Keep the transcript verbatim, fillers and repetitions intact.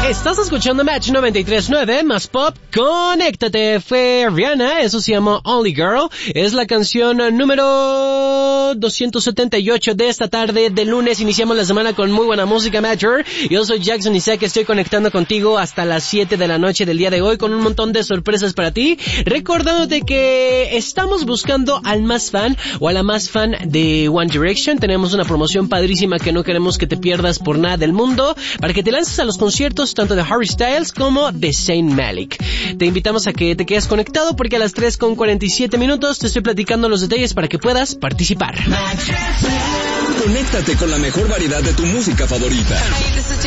Estás escuchando Match noventa y tres punto nueve, más pop, conéctate. Fue Rihanna, eso se llama Only Girl. Es la canción número doscientos setenta y ocho de esta tarde de lunes. Iniciamos la semana con muy buena música, Matcher. Yo soy Jackson y sé que estoy conectando contigo hasta las siete de la noche del día de hoy con un montón de sorpresas para ti. Recordándote que estamos buscando al más fan o a la más fan de One Direction. Tenemos una promoción padrísima que no queremos que te pierdas por nada del mundo para que te lances a los conciertos tanto de Harry Styles como de Zayn Malik. Te invitamos a que te quedes conectado porque a las tres con cuarenta y siete minutos te estoy platicando los detalles para que puedas participar. Conéctate con la mejor variedad de tu música favorita.